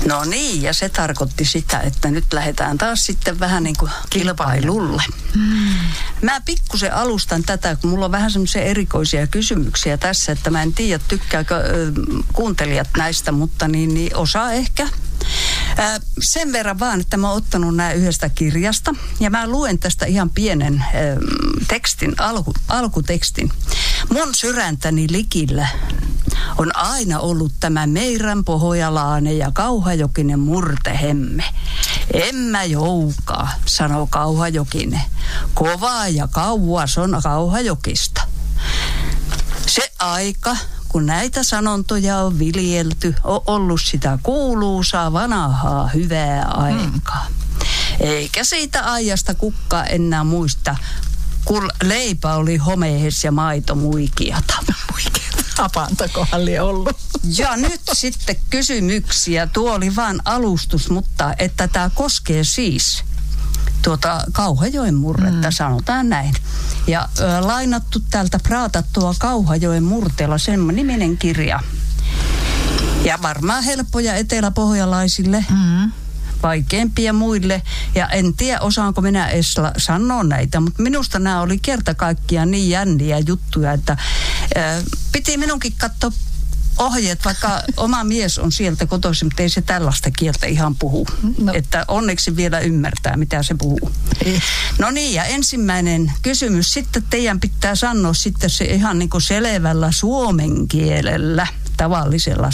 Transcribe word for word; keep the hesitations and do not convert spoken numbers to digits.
No niin, ja se tarkoitti sitä, että nyt lähdetään taas sitten vähän niin kuin kilpailulle. Mm. Mä pikkusen alustan tätä, kun mulla on vähän semmoisia erikoisia kysymyksiä tässä, että mä en tiedä, tykkääkö äh, kuuntelijat näistä, mutta niin, niin osaa ehkä. Äh, sen verran vaan, että mä oon ottanut nämä yhdestä kirjasta, ja mä luen tästä ihan pienen äh, tekstin, alku, alkutekstin. Mun sydäntäni likillä on aina ollut tämä meidän Pohojalaane ja Kauhajokinen murtehemme. En mä joukaa, sanoo Kauhajokinen. Kovaa ja kauas on Kauhajokista. Se aika, kun näitä sanontoja on viljelty, on ollut sitä kuuluusaa vanhaa hyvää aikaa. Hmm. Eikä siitä ajasta kukka enää muista, kun leipä oli homehes ja maito muikiata. Muikiata. Apantakohan lie ollut. Ja nyt sitten kysymyksiä. Tuo oli vain alustus, mutta että tämä koskee siis tuota Kauhajoen murretta, mm. sanotaan näin. Ja ö, lainattu täältä Praatattua Kauhajoen murteella, sen niminen kirja. Ja varmaan helppoja eteläpohjalaisille. Mm. Vaikeampia muille, ja en tiedä osaanko minä edes sanoa näitä, mutta minusta nämä oli kerta kaikkiaan niin jänniä juttuja, että ää, piti minunkin katsoa ohjeet, vaikka oma mies on sieltä kotoisin, mutta ei se tällaista kieltä ihan puhu. No. Että onneksi vielä ymmärtää, mitä se puhuu. Ei. No niin, ja ensimmäinen kysymys. Sitten teidän pitää sanoa sitten se ihan niin kuin selvällä suomen kielellä, tavallisella